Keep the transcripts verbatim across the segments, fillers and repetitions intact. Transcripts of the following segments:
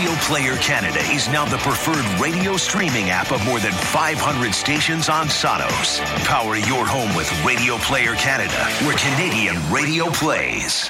Radio Player Canada is now the preferred radio streaming app of more than five hundred stations on Sonos. Power your home with Radio Player Canada, where Canadian radio plays.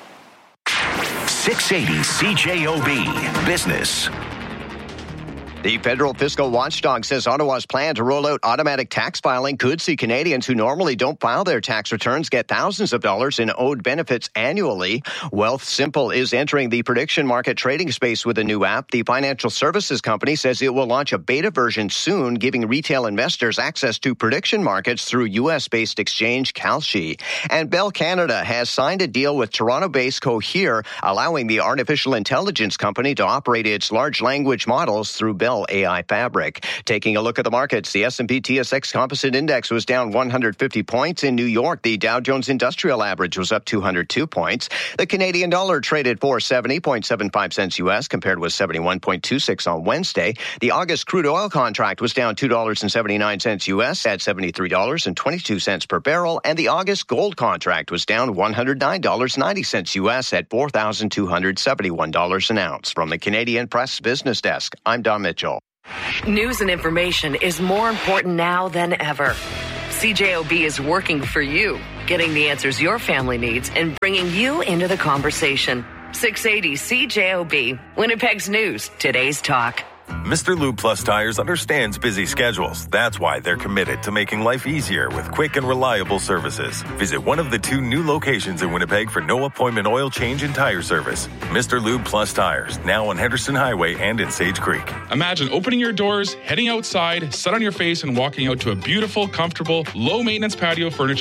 six eighty C J O B Business. The federal fiscal watchdog says Ottawa's plan to roll out automatic tax filing could see Canadians who normally don't file their tax returns get thousands of dollars in owed benefits annually. Wealthsimple is entering the prediction market trading space with a new app. The financial services company says it will launch a beta version soon, giving retail investors access to prediction markets through U S-based exchange Kalshi. And Bell Canada has signed a deal with Toronto-based Cohere, allowing the artificial intelligence company to operate its large language models through Bell A I Fabric. Taking a look at the markets, the S and P T S X Composite Index was down one hundred fifty points. In New York, the Dow Jones Industrial Average was up two hundred two points. The Canadian dollar traded for seventy point seven five cents U S, compared with seventy-one point two six on Wednesday. The August crude oil contract was down two dollars and seventy-nine cents U S at seventy-three dollars and twenty-two cents per barrel, and the August gold contract was down one hundred nine dollars and ninety cents U S at four thousand two hundred seventy-one dollars an ounce. From the Canadian Press Business Desk, I'm Don Mitchell. News and information is more important now than ever. C J O B is working for you, getting the answers your family needs and bringing you into the conversation. six eighty C J O B, Winnipeg's News, today's talk. Mister Lube Plus Tires understands busy schedules. That's why they're committed to making life easier with quick and reliable services. Visit one of the two new locations in Winnipeg for no appointment oil change and tire service. Mister Lube Plus Tires, now on Henderson Highway and in Sage Creek. Imagine opening your doors, heading outside, set on your face, and walking out to a beautiful, comfortable, low-maintenance patio furniture